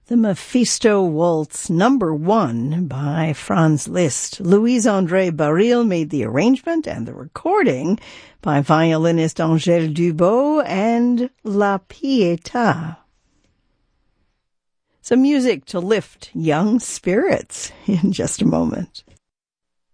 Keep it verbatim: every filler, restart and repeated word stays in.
The Mephisto Waltz number one by Franz Liszt. Louise-André Baril made the arrangement and the recording by violinist Angèle Dubot and La Pietà. Some music to lift young spirits in just a moment.